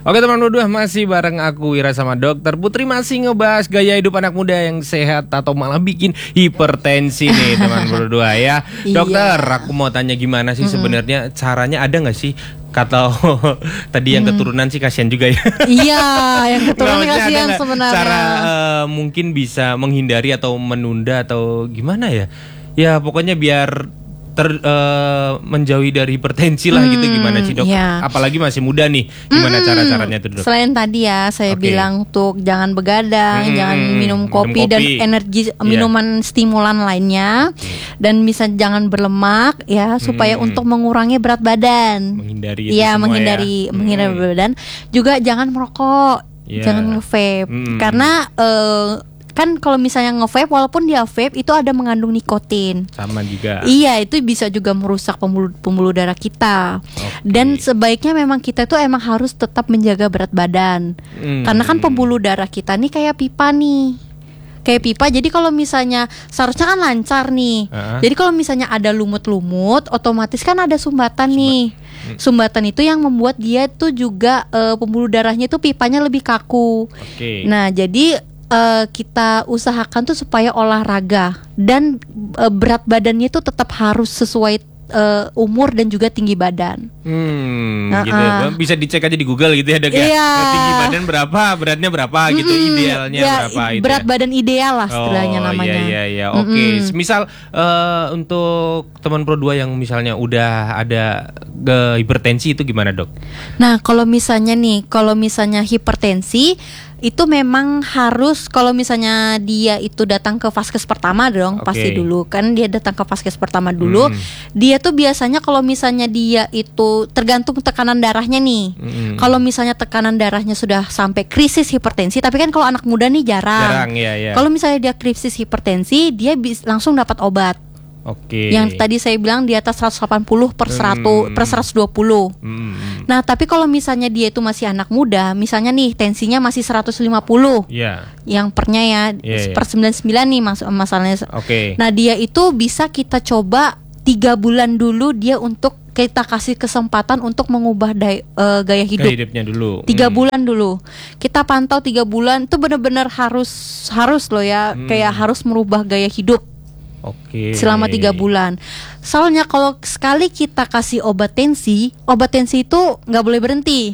Oke teman berdua, masih bareng aku Wira sama Dokter Putri, masih ngebahas gaya hidup anak muda yang sehat atau malah bikin hipertensi nih teman berdua ya. Dokter, aku mau tanya gimana sih sebenarnya caranya, ada nggak sih? Kata tadi yang keturunan sih kasihan juga ya. Iya, yang keturunan kasihan sebenarnya. Cara mungkin bisa menghindari atau menunda atau gimana ya? Ya pokoknya biar menjauhi dari hipertensi lah gitu, gimana sih dok? Ya. Apalagi masih muda nih, gimana cara-caranya tuh dok? Selain tadi ya saya bilang tuh jangan begadang, jangan minum kopi dan energi minuman stimulan lainnya, dan bisa jangan berlemak ya supaya untuk mengurangi berat badan. Menghindari menghindari berat badan. Juga jangan merokok, jangan nge-vape karena kan kalau misalnya nge-vape, walaupun dia vape itu ada mengandung nikotin. Sama juga. Iya, itu bisa juga merusak pembuluh darah kita. Dan sebaiknya memang kita tuh emang harus tetap menjaga berat badan. Karena kan pembuluh darah kita nih kayak pipa nih. Kayak pipa, jadi kalau misalnya seharusnya kan lancar nih. Jadi kalau misalnya ada lumut-lumut, otomatis kan ada sumbatan nih. Sumbatan itu yang membuat dia tuh juga pembuluh darahnya tuh pipanya lebih kaku. Nah, jadi kita usahakan tuh supaya olahraga dan berat badannya tuh tetap harus sesuai umur dan juga tinggi badan. Gitu. Bisa dicek aja di Google gitu ya dok ya. Tinggi badan berapa, beratnya berapa gitu, idealnya berapa itu. Berat badan ideal lah istilahnya namanya. Iya. Oke. Misal untuk teman Pro 2 yang misalnya udah ada hipertensi itu gimana dok? Nah kalau misalnya hipertensi itu memang harus, kalau misalnya dia itu datang ke vaskes pertama dong, pasti dulu kan dia datang ke vaskes pertama dulu. Dia tuh biasanya kalau misalnya dia itu tergantung tekanan darahnya nih. Kalau misalnya tekanan darahnya sudah sampai krisis hipertensi, tapi kan kalau anak muda nih jarang. Kalau misalnya dia krisis hipertensi, dia langsung dapat obat. Yang tadi saya bilang di atas 180 per 100 per 120. Nah, tapi kalau misalnya dia itu masih anak muda, misalnya nih tensinya masih 150. Yang pernya ya per 99 nih masalahnya. Nah, dia itu bisa kita coba 3 bulan dulu dia untuk kita kasih kesempatan untuk mengubah gaya hidupnya dulu. 3 bulan dulu. Kita pantau 3 bulan itu benar-benar harus loh ya, kayak harus merubah gaya hidup. Selama 3 bulan. Soalnya kalau sekali kita kasih obat tensi itu nggak boleh berhenti.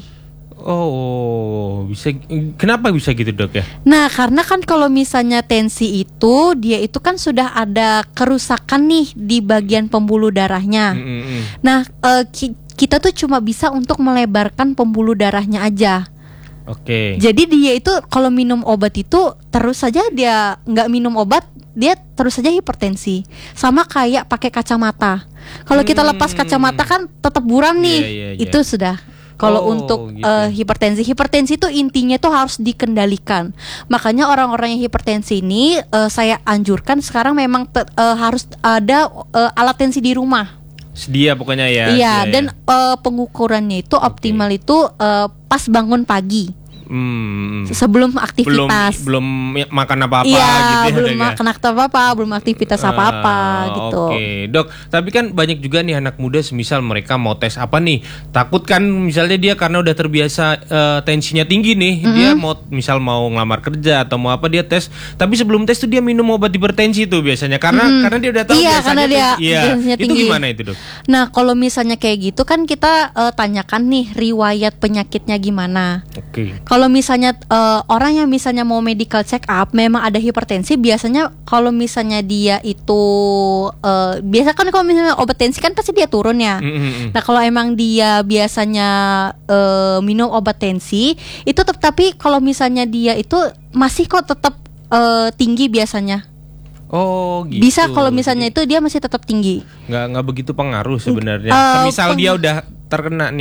Bisa. Kenapa bisa gitu dok ya? Nah karena kan kalau misalnya tensi itu dia itu kan sudah ada kerusakan nih di bagian pembuluh darahnya. Nah kita tuh cuma bisa untuk melebarkan pembuluh darahnya aja. Jadi dia itu kalau minum obat itu terus saja dia nggak minum obat, dia terus saja hipertensi. Sama kayak pakai kacamata. Kalau kita lepas kacamata kan tetap buram nih. Itu sudah. Kalau untuk hipertensi itu intinya tuh harus dikendalikan. Makanya orang-orang yang hipertensi ini saya anjurkan sekarang memang harus ada alat tensi di rumah. Sedia pokoknya ya. Iya, dan pengukurannya itu optimal itu pas bangun pagi. Sebelum aktivitas. Belum makan apa-apa gitu ya. Belum makan apa-apa, belum aktivitas apa-apa gitu. Dok, tapi kan banyak juga nih anak muda semisal mereka mau tes apa nih, takut kan misalnya dia karena udah terbiasa tensinya tinggi nih, dia mau ngelamar kerja atau mau apa, dia tes, tapi sebelum tes tuh dia minum obat hipertensi tuh biasanya karena dia udah tahu biasanya tensinya tinggi. Itu gimana itu dok? Nah kalau misalnya kayak gitu kan kita tanyakan nih riwayat penyakitnya gimana. Kalau misalnya orang yang misalnya mau medical check up memang ada hipertensi, biasanya kalau misalnya dia itu biasa kan kalau misalnya obat tensi kan pasti dia turun ya. Nah kalau emang dia biasanya minum obat tensi itu tapi kalau misalnya dia itu masih kok tetap tinggi biasanya. Gitu. Bisa kalau misalnya itu dia masih tetap tinggi. Nggak begitu pengaruh sebenarnya. Semisal dia udah terkena.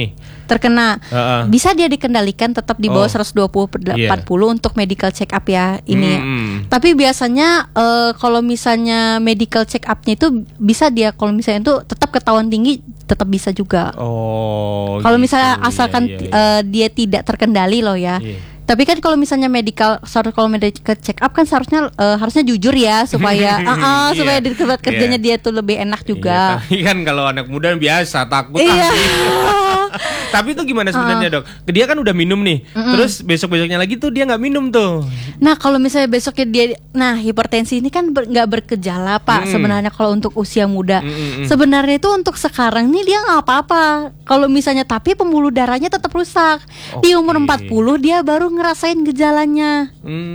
Bisa dia dikendalikan tetap di bawah 120/80 untuk medical check up ya ini. Tapi biasanya kalau misalnya medical check upnya itu bisa dia kalau misalnya itu tetap ketahuan tinggi tetap bisa juga. Kalau misalnya asalkan dia tidak terkendali loh ya. Tapi kan kalau misalnya kalau medical check up kan harusnya jujur ya supaya supaya di tempat kerjanya dia tuh lebih enak juga. Tapi kan kalau anak muda biasa takut. Tapi itu gimana sebenarnya dok? Dia kan udah minum nih, terus besok-besoknya lagi tuh dia nggak minum tuh. Nah kalau misalnya besoknya hipertensi ini kan nggak bergejala Pak. Sebenarnya kalau untuk usia muda, sebenarnya itu untuk sekarang nih dia nggak apa-apa. Kalau misalnya tapi pembuluh darahnya tetap rusak. Di umur 40 dia baru ngerasain gejalanya.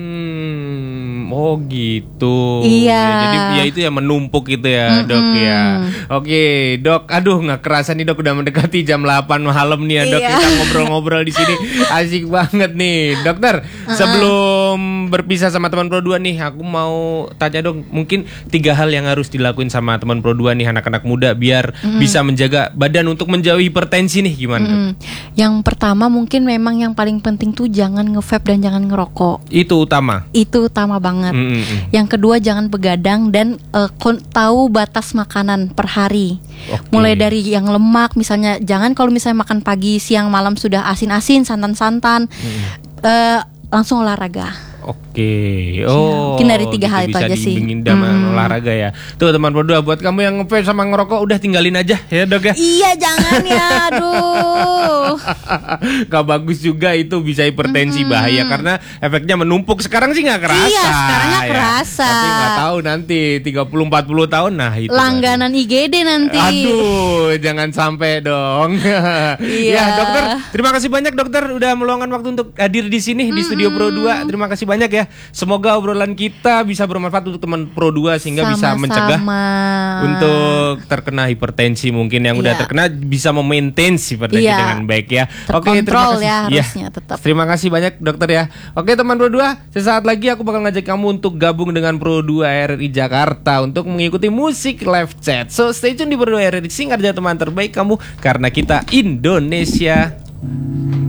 Oh gitu. Iya. Jadi ya itu ya menumpuk gitu ya dok ya. Oke dok, aduh nggak kerasa nih dok udah mendekati jam 8 malam nih ya dok. Kita ngobrol-ngobrol di sini asik banget nih dokter. Sebelum berpisah sama teman Pro 2 nih, aku mau tanya dong, mungkin 3 hal yang harus dilakuin sama teman Pro 2 nih anak-anak muda biar bisa menjaga badan untuk menjauhi hipertensi nih, gimana dok? Yang pertama mungkin memang yang paling penting tuh jangan nge-vape dan jangan ngerokok. Itu utama. Itu utama banget. Yang kedua jangan begadang dan tahu batas makanan per hari. Mulai dari yang lemak, misalnya jangan kalau misalnya makan pagi, siang, malam sudah asin-asin, santan-santan, langsung olahraga. Oke, mungkin dari 3 hal itu aja sih. Bisa dibimbing olahraga ya. Tuh teman Pro 2, buat kamu yang nge-vape sama ngerokok udah tinggalin aja ya dok ya. Iya jangan ya, aduh. Gak bagus juga itu, bisa hipertensi, bahaya karena efeknya menumpuk. Sekarang sih gak kerasa. Iya sekarang gak kerasa. Tapi gak tahu nanti 30-40 tahun nah itu langganan IGD nanti. Aduh jangan sampai dong. Ya dokter, terima kasih banyak dokter udah meluangkan waktu untuk hadir di sini di Studio Pro 2. Terima kasih banyak ya. Semoga obrolan kita bisa bermanfaat untuk teman Pro 2 sehingga bisa mencegah untuk terkena hipertensi. Mungkin yang udah terkena bisa memaintain hipertensi dengan baik ya. Oke, terima kasih ya, harusnya tetap. Terima kasih banyak dokter ya. Oke teman Pro 2, sesaat lagi aku bakal ngajak kamu untuk gabung dengan Pro 2 RRI Jakarta untuk mengikuti musik live chat. So stay tune di Pro 2 RRI, singkat aja teman terbaik kamu karena kita Indonesia.